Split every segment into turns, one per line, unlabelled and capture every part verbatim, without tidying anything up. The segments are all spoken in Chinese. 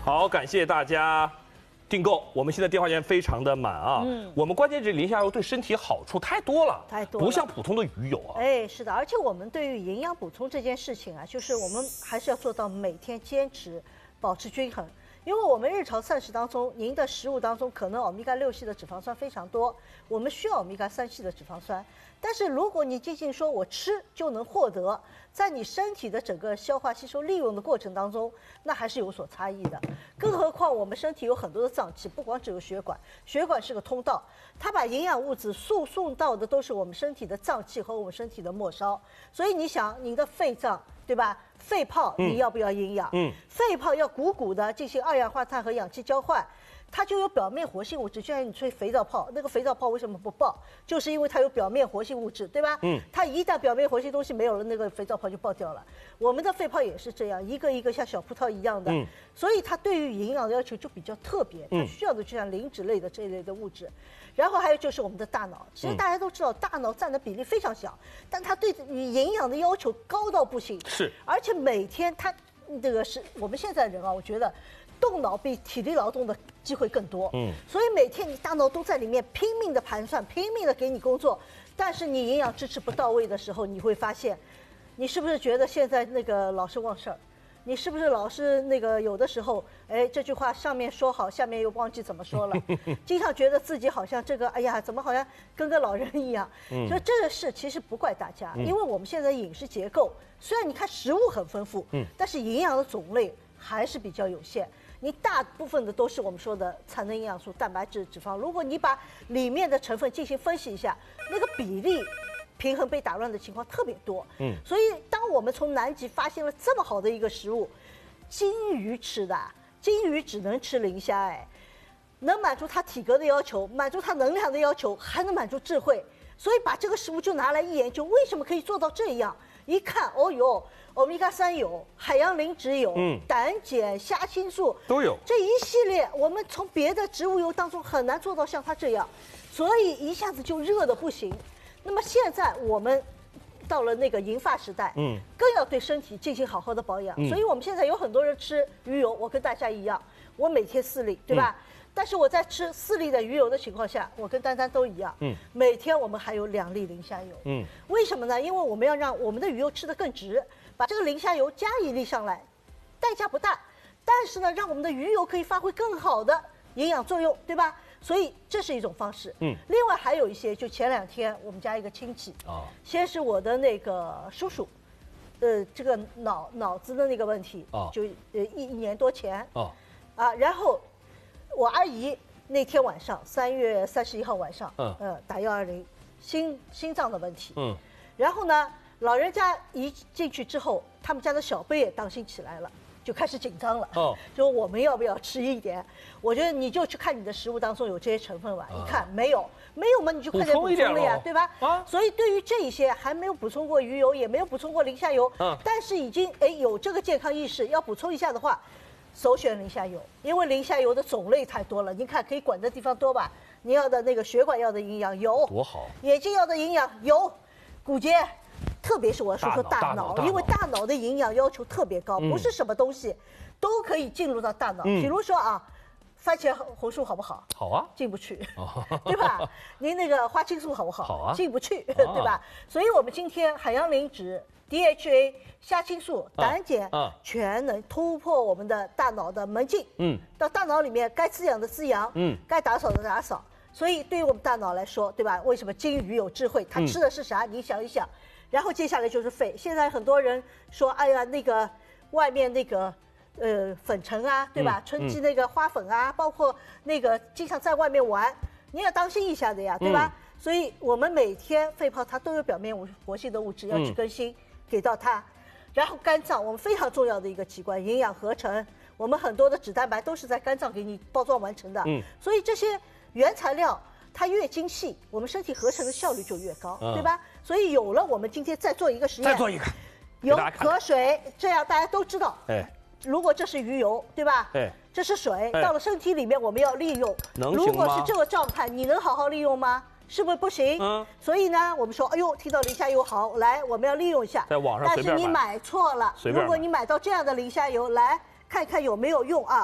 好，感谢大家订购。我们现在电话线非常的满啊。嗯，我们关键这磷虾油对身体好处太多了，
太多了，
不像普通的鱼油啊。
哎，是的，而且我们对于营养补充这件事情啊，就是我们还是要做到每天坚持，保持均衡。因为我们日常膳食当中，您的食物当中可能欧米伽六系的脂肪酸非常多，我们需要欧米伽三系的脂肪酸。但是如果你仅仅说我吃就能获得，在你身体的整个消化吸收利用的过程当中，那还是有所差异的。更何况我们身体有很多的脏器，不光只有血管，血管是个通道，它把营养物质输送到的都是我们身体的脏器和我们身体的末梢。所以你想，你的肺脏，对吧？肺泡你要不要营养？嗯，肺泡要鼓鼓的进行二氧化碳和氧气交换，它就有表面活性物质。就像你吹肥皂泡，那个肥皂泡为什么不爆？就是因为它有表面活性物质，对吧？嗯，它一旦表面活性东西没有了，那个肥皂泡就爆掉了。我们的肺泡也是这样，一个一个像小葡萄一样的。嗯，所以它对于营养的要求就比较特别，它需要的就像磷脂类的这一类的物质。然后还有就是我们的大脑，其实大家都知道，大脑占的比例非常小，但它对你营养的要求高到不行。
是，
而且每天它这个是我们现在人啊，我觉得动脑比体力劳动的机会更多。嗯，所以每天你大脑都在里面拼命的盘算，拼命的给你工作，但是你营养支持不到位的时候，你会发现，你是不是觉得现在那个老是忘事儿？你是不是老是那个有的时候，哎，这句话上面说好，下面又忘记怎么说了，经常觉得自己好像这个，哎呀，怎么好像跟个老人一样？所以这个事其实不怪大家，因为我们现在饮食结构虽然你看食物很丰富，但是营养的种类还是比较有限。你大部分的都是我们说的产能营养素、蛋白质、脂肪，如果你把里面的成分进行分析一下，那个比例平衡被打乱的情况特别多。嗯，所以当我们从南极发现了这么好的一个食物，金鱼吃的，金鱼只能吃磷虾，哎，能满足它体格的要求，满足它能量的要求，还能满足智慧。所以把这个食物就拿来一研究，为什么可以做到这样？一看，哦哟，欧米伽三有，海洋磷脂有，嗯，胆碱、虾青素
都有，
这一系列我们从别的植物油当中很难做到像它这样，所以一下子就热得不行。那么现在我们到了那个银发时代，嗯，更要对身体进行好好的保养。嗯，所以我们现在有很多人吃鱼油，我跟大家一样，我每天四粒，对吧？嗯，但是我在吃四粒的鱼油的情况下，我跟丹丹都一样，嗯，每天我们还有两粒磷虾油，嗯，为什么呢？因为我们要让我们的鱼油吃得更值，把这个磷虾油加一粒上来，代价不大，但是呢，让我们的鱼油可以发挥更好的营养作用，对吧？所以这是一种方式。嗯，另外还有一些，就前两天我们家一个亲戚啊，先是我的那个叔叔，呃，这个脑脑子的那个问题啊，就呃一一年多前啊，啊，然后我阿姨那天晚上三月三十一号晚上，嗯呃打幺二零，心心脏的问题，嗯，然后呢，老人家一进去之后，他们家的小辈也当心起来了。就开始紧张了，哦，就我们要不要吃一点？我觉得你就去看你的食物当中有这些成分吧，一看没有，没有嘛，你就快点补充了呀，对吧？啊，所以对于这一些还没有补充过鱼油，也没有补充过磷虾油，嗯，但是已经哎有这个健康意识，要补充一下的话，首选磷虾油，因为磷虾油的种类太多了。您看可以管的地方多吧？你要的那个血管要的营养有，
多好，
眼睛要的营养有，骨节。特别是我要说说大脑，因为大脑的营养要求特别高，不是什么东西都可以进入到大脑。比如说啊，番茄红素好不好？
好啊，
进不去，对吧？您那个花青素好不好？
好啊，
进不去，对吧？所以我们今天海洋磷脂、D H A、虾青素、胆碱，全能突破我们的大脑的门径，嗯，到大脑里面该滋养的滋养，嗯，该打扫的打扫。所以对于我们大脑来说，对吧？为什么金鱼有智慧？它吃的是啥？你想一想。然后接下来就是肺。现在很多人说，哎呀，那个外面那个呃粉尘啊，对吧？春季那个花粉啊，包括那个经常在外面玩，你要当心一下的呀，对吧？所以我们每天肺泡它都有表面活性的物质要去更新，给到它。然后肝脏，我们非常重要的一个器官，营养合成，我们很多的脂蛋白都是在肝脏给你包装完成的。嗯，所以这些原材料。它越精细，我们身体合成的效率就越高，嗯、对吧？所以有了我们今天再做一个实验，
再做一个，
油和水，这样大家都知道。哎，如果这是鱼油，对吧？哎，这是水，到了身体里面我们要利用。
能
如果是这个状态，你能好好利用吗？是不是不行？嗯。所以呢，我们说，哎呦，听到磷虾油好，来，我们要利用一下。
在网上随便买。
但是你买错了，如果你买到这样的磷虾油，来看一看有没有用啊？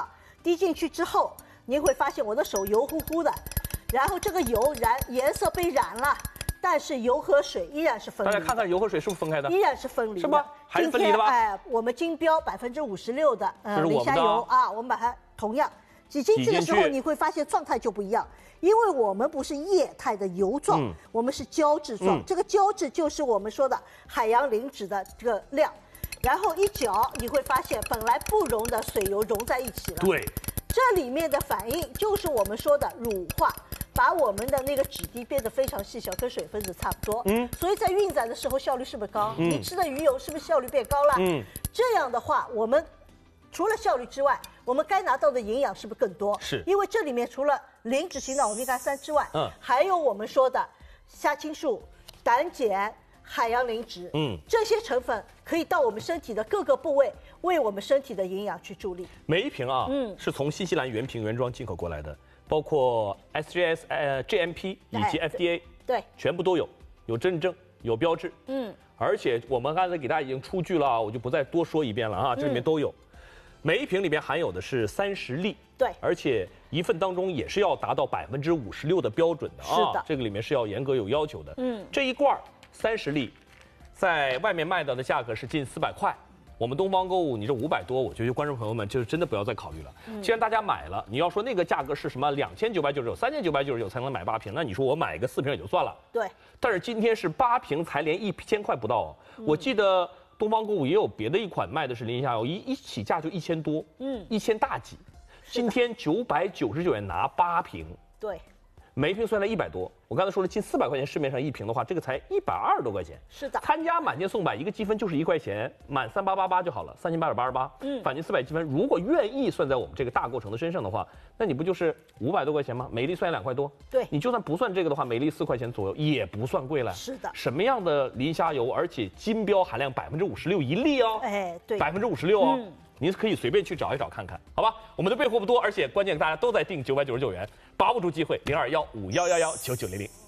滴进去之后，您会发现我的手油乎乎的，然后这个油染颜色被染了。但是油和水依然是分离的。
大家看看油和水是不是分开的？
依然是分离的，
是吗？还是分离的吧？
哎，我们金标百分之五十六的呃磷虾油啊，我们把它同样挤进去的时候，你会发现状态就不一样，因为我们不是液态的油状，嗯、我们是胶质状、嗯。这个胶质就是我们说的海洋磷脂的这个量，然后一搅，你会发现本来不溶的水油融在一起了。
对，
这里面的反应就是我们说的乳化。把我们的那个脂滴变得非常细小，跟水分子差不多。嗯，所以在运载的时候效率是不是高？嗯，你吃的鱼油是不是效率变高了？嗯，这样的话，我们除了效率之外，我们该拿到的营养是不是更多？
是，
因为这里面除了磷脂型的欧米伽三之外，嗯，还有我们说的虾青素、胆碱、海洋磷脂，嗯，这些成分可以到我们身体的各个部位，为我们身体的营养去助力。
每一瓶啊，嗯，是从新西兰原瓶原装进口过来的。包括 S G S 呃 G M P 以及 F D A，
对，
全部都有，有认证，有标志，嗯，而且我们刚才给大家已经出具了啊，我就不再多说一遍了啊，这里面都有，嗯、每一瓶里面含有的是三十粒，
对，
而且一份当中也是要达到百分之五十六的标准的啊，
是的，
这个里面是要严格有要求的，嗯，这一罐三十粒，在外面卖到的价格是近四百块。我们东方购物，你这五百多，我觉得观众朋友们就是真的不要再考虑了。嗯、既然大家买了，你要说那个价格是什么两千九百九十九、三千九百九十九才能买八瓶，那你说我买个四瓶也就算了。
对。
但是今天是八瓶才连一千块不到哦。嗯、我记得东方购物也有别的一款卖的是磷虾油，一一起价就一千多，嗯，一千大几。今天九百九十九元拿八瓶。
对。
每一瓶算来一百多，我刚才说了近四百块钱，市面上一瓶的话，这个才一百二十多块钱。
是的，
参加满减送百，一个积分就是一块钱，满三八八八就好了，三千八百八十八。嗯，返金四百积分，如果愿意算在我们这个大构成的身上的话，那你不就是五百多块钱吗？每粒算两块多。
对，
你就算不算这个的话，每粒四块钱左右，也不算贵了。
是的，什
么样的磷虾油，而且金标含量百分之五十六一粒哦。
哎，对，
百分之五十六哦。嗯，您可以随便去找一找看看，好吧？我们的备货不多，而且关键大家都在订九百九十九元，把握住机会，零二幺五幺幺幺九九零零。